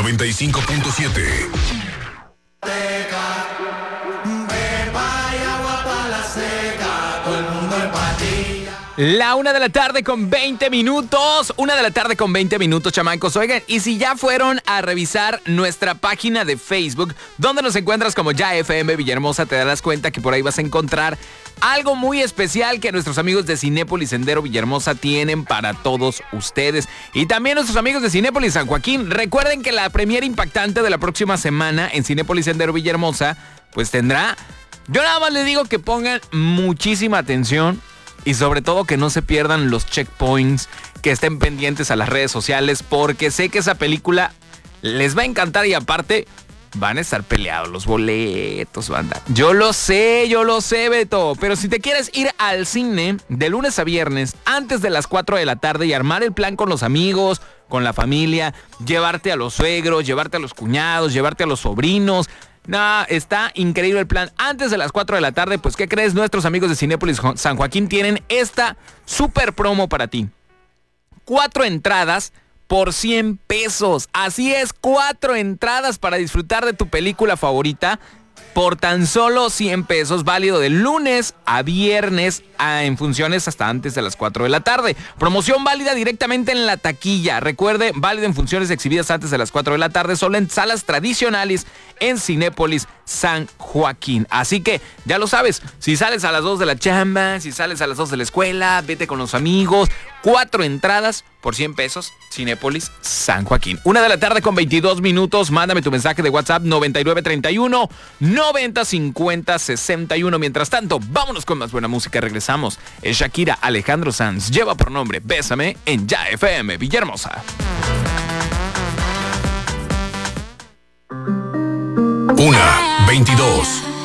95.7. La 1:20 p.m. 1:20 p.m, chamacos. Oigan, y si ya fueron a revisar nuestra página de Facebook, donde nos encuentras como Ya FM Villahermosa, te darás cuenta que por ahí vas a encontrar algo muy especial que nuestros amigos de Cinépolis Sendero Villahermosa tienen para todos ustedes. Y también nuestros amigos de Cinépolis San Joaquín. Recuerden que la premiere impactante de la próxima semana en Cinépolis Sendero Villahermosa, pues tendrá... Yo nada más les digo que pongan muchísima atención y sobre todo que no se pierdan los checkpoints, que estén pendientes a las redes sociales, porque sé que esa película les va a encantar y aparte van a estar peleados los boletos, banda. Yo lo sé, Beto, pero si te quieres ir al cine de lunes a viernes antes de las 4 de la tarde y armar el plan con los amigos, con la familia, llevarte a los suegros, llevarte a los cuñados, llevarte a los sobrinos... No, está increíble el plan. Antes de las 4 de la tarde, pues, ¿qué crees? Nuestros amigos de Cinépolis San Joaquín tienen esta super promo para ti. 4 entradas por 100 pesos. Así es, 4 entradas para disfrutar de tu película favorita por tan solo 100 pesos, válido de lunes a viernes en funciones hasta antes de las 4 de la tarde. Promoción válida directamente en la taquilla. Recuerde, válido en funciones exhibidas antes de las 4 de la tarde, solo en salas tradicionales en Cinépolis San Joaquín. Así que, ya lo sabes, si sales a las 2 de la chamba, si sales a las 2 de la escuela, vete con los amigos. 4 entradas por 100 pesos, Cinépolis San Joaquín. 1:22 p.m, mándame tu mensaje de WhatsApp 9931 9050 61. Mientras tanto, vámonos con más buena música. Regresamos. Es Shakira, Alejandro Sanz, lleva por nombre Bésame en Ya FM Villahermosa. 1:22